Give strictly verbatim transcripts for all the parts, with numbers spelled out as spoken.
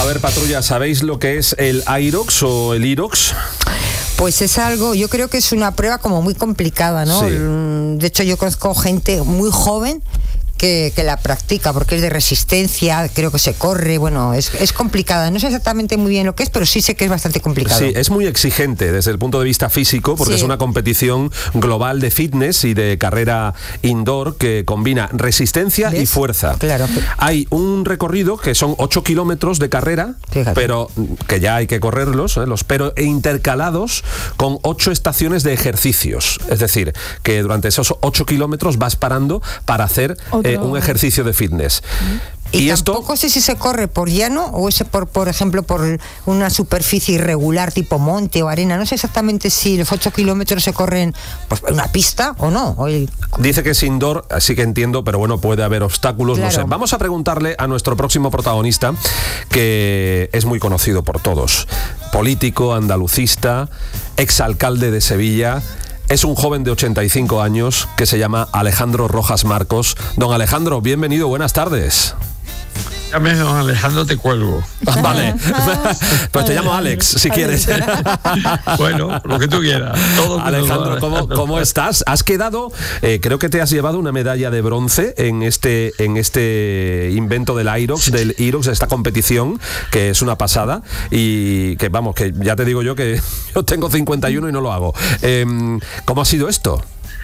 ver, patrulla, ¿sabéis lo que es el IROX o el IROX? Pues es algo, yo creo que es una prueba como muy complicada, ¿no? Sí. De hecho, yo conozco gente muy joven que, que la practica, porque es de resistencia, creo que se corre, bueno, es, es complicada. No sé exactamente muy bien lo que es, pero sí sé que es bastante complicado. Sí, es muy exigente desde el punto de vista físico, porque sí. es una competición global de fitness y de carrera indoor que combina resistencia ¿Ves? y fuerza. Claro. Hay un recorrido que son ocho kilómetros de carrera, Fíjate. pero que ya hay que correrlos, ¿eh? los pero intercalados con ocho estaciones de ejercicios. Es decir, que durante esos ocho kilómetros vas parando para hacer eh, un ejercicio de fitness. Y, y esto tampoco sé si se corre por llano o es por, por ejemplo, por una superficie irregular tipo monte o arena. No sé exactamente si los ocho kilómetros se corren pues, en una pista o no. O el... Dice que es indoor, así que entiendo, pero bueno, puede haber obstáculos, claro. no sé. Vamos a preguntarle a nuestro próximo protagonista, que es muy conocido por todos. Político, andalucista, exalcalde de Sevilla. Es un joven de ochenta y cinco años que se llama Alejandro Rojas Marcos. Don Alejandro, bienvenido, buenas tardes. Llame don Alejandro, te cuelgo. Vale, pues te llamo Alex, si quieres. Bueno, lo que tú quieras. Todo Alejandro, ¿cómo, ¿cómo estás? Has quedado, eh, creo que te has llevado una medalla de bronce en este, en este invento del IROX, del IROX, de esta competición, que es una pasada, y que vamos, que ya te digo yo que yo tengo cincuenta y uno y no lo hago. Eh, ¿Cómo ha sido esto?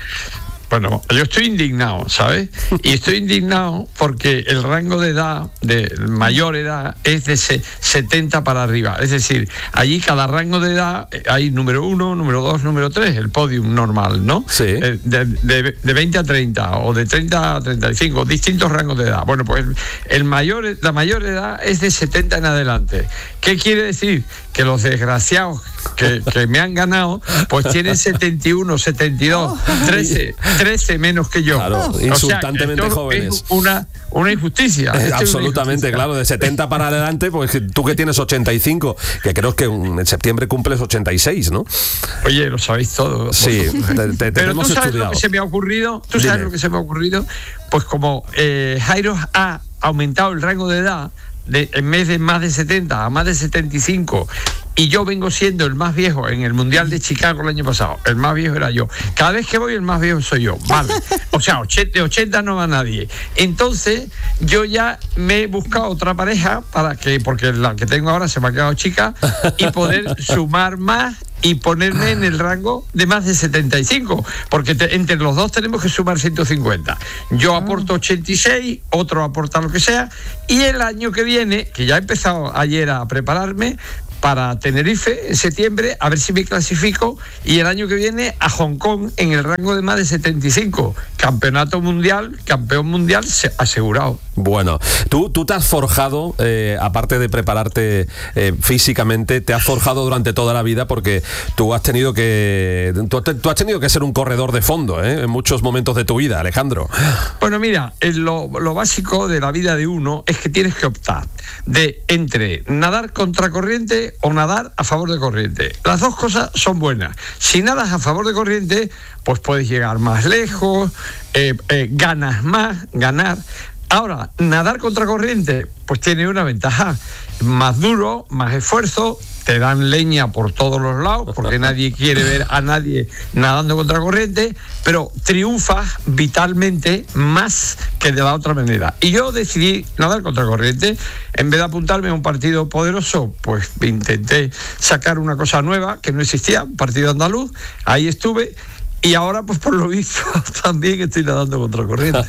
Bueno, yo estoy indignado, ¿sabes? Y estoy indignado porque el rango de edad, de mayor edad, es de setenta para arriba. Es decir, allí cada rango de edad hay número uno, número dos, número tres, el podium normal, ¿no? Sí. De, de, de veinte a treinta o de treinta a treinta y cinco, distintos rangos de edad. Bueno, pues el mayor, la mayor edad es de setenta en adelante. ¿Qué quiere decir? Que los desgraciados que, que me han ganado, pues tienen setenta y uno, setenta y dos, trece, trece menos que yo. Claro, insultantemente o sea, jóvenes. Es una, una injusticia. Eh, absolutamente, una injusticia. Claro, de setenta para adelante, pues tú que tienes ochenta y cinco, que creo que en septiembre cumples ochenta y seis, ¿no? Oye, lo sabéis todo. Sí, te, te, te Pero hemos tú sabes estudiado. lo que se me ha ocurrido, tú Dime. sabes lo que se me ha ocurrido, pues como eh, Jairo ha aumentado el rango de edad, de, en vez de más de setenta a más de setenta y cinco, y yo vengo siendo el más viejo en el Mundial de Chicago el año pasado. El más viejo era yo. Cada vez que voy, el más viejo soy yo. Vale. O sea, de ochenta no va nadie. Entonces, yo ya me he buscado otra pareja para que, porque la que tengo ahora se me ha quedado chica, y poder sumar más y ponerme en el rango de más de setenta y cinco, porque te, entre los dos tenemos que sumar ciento cincuenta. Yo aporto ochenta y seis, otro aporta lo que sea, y el año que viene, que ya he empezado ayer a prepararme, para Tenerife en septiembre, a ver si me clasifico, y el año que viene a Hong Kong en el rango de más de setenta y cinco. Campeonato mundial, campeón mundial asegurado. Bueno, tú, tú te has forjado, eh, aparte de prepararte eh, físicamente, te has forjado durante toda la vida, porque tú has tenido que tú, tú has tenido que ser un corredor de fondo, ¿eh? En muchos momentos de tu vida, Alejandro. Bueno, mira, lo, lo básico de la vida de uno es que tienes que optar de entre nadar contracorriente o nadar a favor de corriente. Las dos cosas son buenas. Si nadas a favor de corriente, pues puedes llegar más lejos, eh, eh, ganas más, ganar. Ahora, nadar contra corriente, pues tiene una ventaja. Más duro, más esfuerzo, te dan leña por todos los lados, porque nadie quiere ver a nadie nadando contra corriente, pero triunfas vitalmente más que de la otra manera. Y yo decidí nadar contra corriente. En vez de apuntarme a un partido poderoso, pues intenté sacar una cosa nueva que no existía, un partido andaluz. Ahí estuve. Y ahora, pues por lo visto, también estoy nadando contra corriente.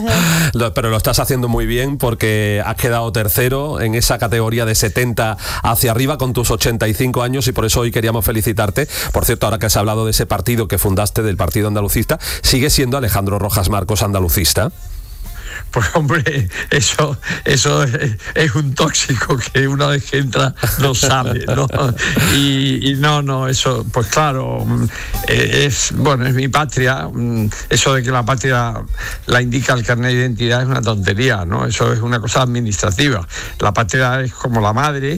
Pero lo estás haciendo muy bien, porque has quedado tercero en esa categoría de setenta hacia arriba con tus ochenta y cinco años, y por eso hoy queríamos felicitarte. Por cierto, ahora que has hablado de ese partido que fundaste, del Partido Andalucista, ¿sigue siendo Alejandro Rojas Marcos andalucista? Pues hombre, eso eso es, es un tóxico que una vez que entra no sale, ¿no? Y, y no, no, eso, pues claro, es, bueno, es mi patria. Eso de que la patria la indica el carnet de identidad es una tontería, ¿no? Eso es una cosa administrativa. La patria es como la madre,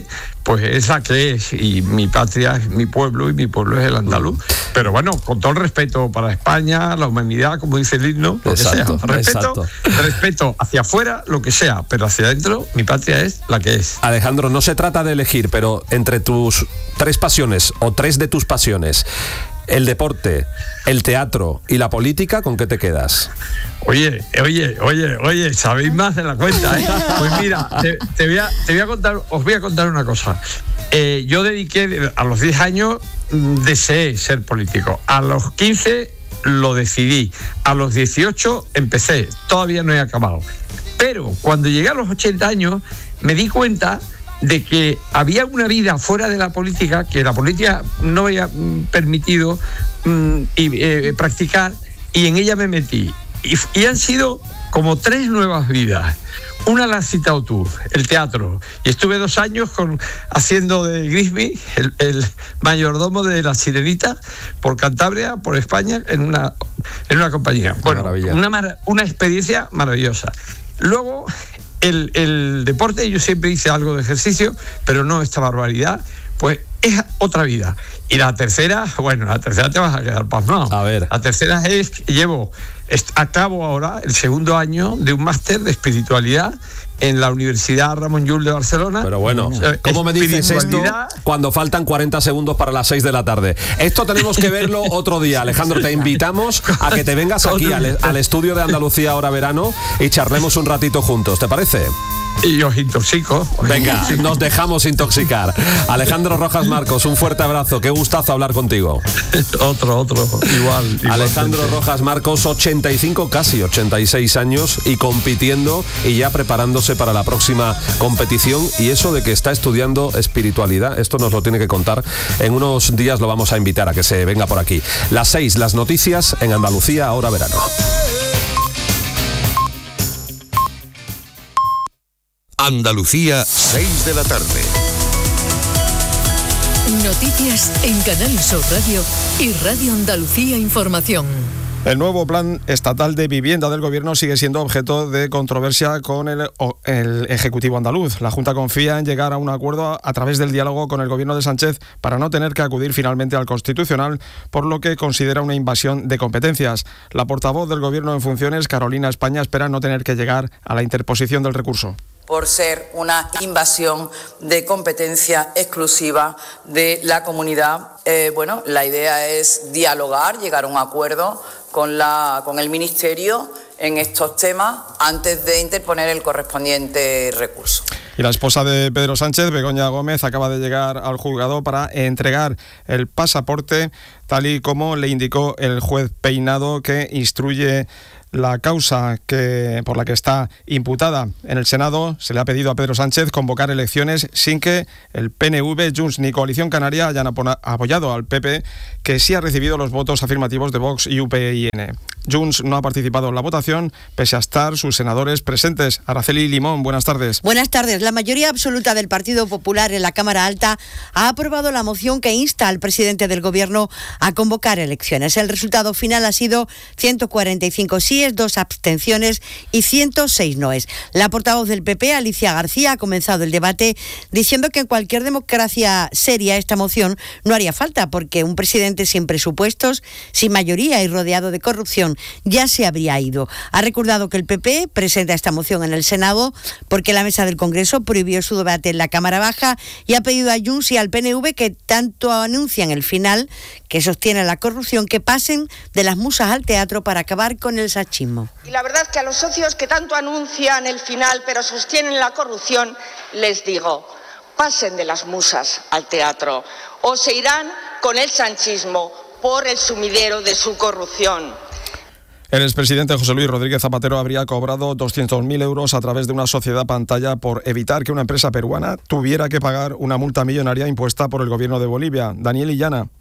pues es la que es, y mi patria es mi pueblo y mi pueblo es el andaluz. Pero bueno, con todo el respeto para España, la humanidad, como dice el himno, lo exacto, que sea. Respeto, exacto. respeto hacia afuera, lo que sea, pero hacia adentro mi patria es la que es. Alejandro, no se trata de elegir, pero entre tus tres pasiones o tres de tus pasiones, el deporte, el teatro y la política, ¿con qué te quedas? Oye, oye, oye, oye, sabéis más de la cuenta, ¿eh? Pues mira, te, te, voy a, te voy a contar, os voy a contar una cosa. Eh, yo dediqué, a los diez años, deseé ser político. A los quince lo decidí. A los dieciocho empecé. Todavía no he acabado. Pero cuando llegué a los ochenta años, me di cuenta de que había una vida fuera de la política que la política no había permitido mm, y, eh, practicar, y en ella me metí. Y, y han sido como tres nuevas vidas. Una la has citado tú, el teatro. Y estuve dos años con, haciendo de Grisby, el, el mayordomo de La Sirenita, por Cantabria, por España, en una, en una compañía. Bueno, una, una experiencia maravillosa. Luego, el, el deporte, yo siempre hice algo de ejercicio, pero no esta barbaridad, pues es otra vida. Y la tercera, bueno, la tercera te vas a quedar pasmado. A ver. La tercera es que llevo, acabo ahora el segundo año de un máster de espiritualidad en la Universidad Ramon Llull de Barcelona. Pero bueno, ¿cómo me dices esto cuando faltan cuarenta segundos para las seis de la tarde? Esto tenemos que verlo otro día, Alejandro. Te invitamos a que te vengas aquí al, al estudio de Andalucía Ahora Verano y charlemos un ratito juntos, ¿te parece? Y os intoxico. Os Venga, intoxico. Nos dejamos intoxicar. Alejandro Rojas Marcos, un fuerte abrazo. Qué gustazo hablar contigo. Otro, otro, igual. Alejandro Rojas Marcos, ochenta y cinco, casi ochenta y seis años, y compitiendo y ya preparándose para la próxima competición. Y eso de que está estudiando espiritualidad, esto nos lo tiene que contar. En unos días lo vamos a invitar a que se venga por aquí. Las seis, las noticias en Andalucía Ahora Verano. Andalucía, seis de la tarde. Noticias en Canal Sur Radio y Radio Andalucía Información. El nuevo plan estatal de vivienda del Gobierno sigue siendo objeto de controversia con el, el Ejecutivo andaluz. La Junta confía en llegar a un acuerdo a, a través del diálogo con el Gobierno de Sánchez para no tener que acudir finalmente al Constitucional, por lo que considera una invasión de competencias. La portavoz del Gobierno en funciones, Carolina España, espera no tener que llegar a la interposición del recurso. Por ser una invasión de competencia exclusiva de la comunidad. Eh, bueno, la idea es dialogar, llegar a un acuerdo con, la, con el Ministerio en estos temas antes de interponer el correspondiente recurso. Y la esposa de Pedro Sánchez, Begoña Gómez, acaba de llegar al juzgado para entregar el pasaporte, tal y como le indicó el juez Peinado, que instruye la causa que, por la que está imputada. En el Senado se le ha pedido a Pedro Sánchez convocar elecciones sin que el P N V, Junts ni Coalición Canaria hayan apoyado al P P, que sí ha recibido los votos afirmativos de Vox y U P y N. Junts no ha participado en la votación, pese a estar sus senadores presentes. Araceli Limón, buenas tardes. Buenas tardes. La mayoría absoluta del Partido Popular en la Cámara Alta ha aprobado la moción que insta al presidente del Gobierno a convocar elecciones. El resultado final ha sido ciento cuarenta y cinco síes, dos abstenciones y ciento seis noes. La portavoz del P P, Alicia García, ha comenzado el debate diciendo que en cualquier democracia seria esta moción no haría falta, porque un presidente sin presupuestos, sin mayoría y rodeado de corrupción ya se habría ido. Ha recordado que el P P presenta esta moción en el Senado porque la mesa del Congreso prohibió su debate en la Cámara Baja y ha pedido a Junts y al P N V, que tanto anuncian el final que sostiene la corrupción, que pasen de las musas al teatro para acabar con el sachismo. Y la verdad que a los socios que tanto anuncian el final pero sostienen la corrupción, les digo, pasen de las musas al teatro o se irán con el sanchismo por el sumidero de su corrupción. El expresidente José Luis Rodríguez Zapatero habría cobrado doscientos mil euros a través de una sociedad pantalla por evitar que una empresa peruana tuviera que pagar una multa millonaria impuesta por el gobierno de Bolivia. Daniel Illana.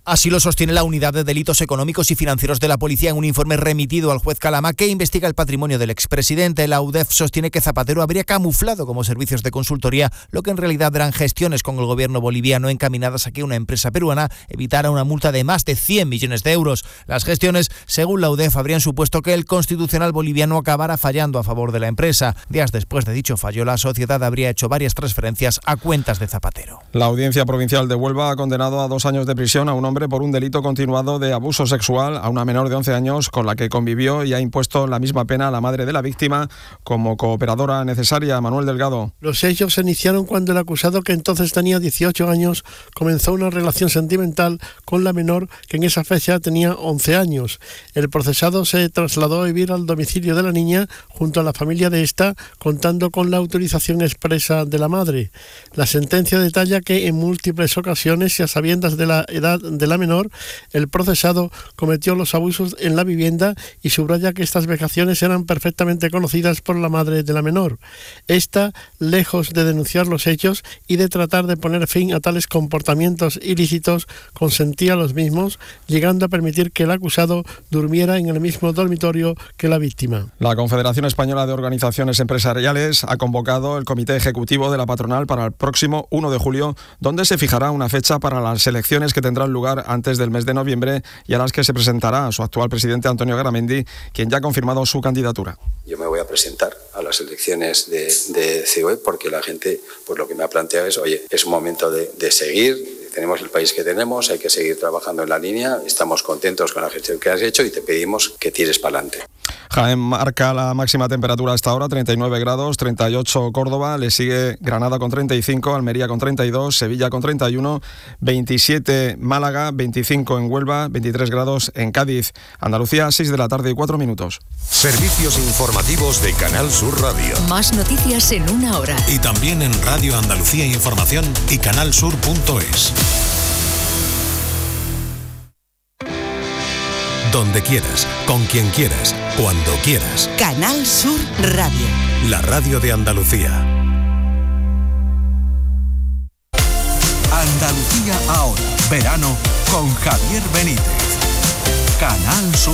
Así lo sostiene la Unidad de Delitos Económicos y Financieros de la Policía en un informe remitido al juez Calama que investiga el patrimonio del expresidente. La U D E F sostiene que Zapatero habría camuflado como servicios de consultoría lo que en realidad eran gestiones con el gobierno boliviano encaminadas a que una empresa peruana evitara una multa de más de cien millones de euros. Las gestiones, según la U D E F, habrían supuesto que el Constitucional boliviano acabara fallando a favor de la empresa. Días después de dicho fallo, la sociedad habría hecho varias transferencias a cuentas de Zapatero. La Audiencia Provincial de Huelva ha condenado a dos años de prisión a un hombre por un delito continuado de abuso sexual a una menor de once años con la que convivió y ha impuesto la misma pena a la madre de la víctima como cooperadora necesaria. Manuel Delgado. Los hechos se iniciaron cuando el acusado, que entonces tenía dieciocho años, comenzó una relación sentimental con la menor, que en esa fecha tenía once años. El procesado se trasladó a vivir al domicilio de la niña junto a la familia de esta, contando con la autorización expresa de la madre. La sentencia detalla que en múltiples ocasiones y a sabiendas de la edad de la menor, el procesado cometió los abusos en la vivienda y subraya que estas vejaciones eran perfectamente conocidas por la madre de la menor. Esta, lejos de denunciar los hechos y de tratar de poner fin a tales comportamientos ilícitos, consentía los mismos, llegando a permitir que el acusado durmiera en el mismo dormitorio que la víctima. La Confederación Española de Organizaciones Empresariales ha convocado el Comité Ejecutivo de la Patronal para el próximo uno de julio, donde se fijará una fecha para las elecciones que tendrán lugar antes del mes de noviembre y a las que se presentará su actual presidente Antonio Garamendi, quien ya ha confirmado su candidatura. Yo me voy a presentar a las elecciones de, de C O E porque la gente, pues lo que me ha planteado es, oye, es un momento de, de seguir, tenemos el país que tenemos, hay que seguir trabajando en la línea, estamos contentos con la gestión que has hecho y te pedimos que tires para adelante. Jaén marca la máxima temperatura hasta ahora, treinta y nueve grados, treinta y ocho Córdoba, le sigue Granada con treinta y cinco, Almería con treinta y dos, Sevilla con treinta y uno, veintisiete Málaga, veinticinco en Huelva, veintitrés grados en Cádiz. Andalucía, seis de la tarde y cuatro minutos. Servicios informativos de Canal Sur Radio. Más noticias en una hora. Y también en Radio Andalucía Información y canalsur punto es. Donde quieras, con quien quieras, cuando quieras. Canal Sur Radio. La radio de Andalucía. Andalucía ahora. Verano con Javier Benítez. Canal Sur.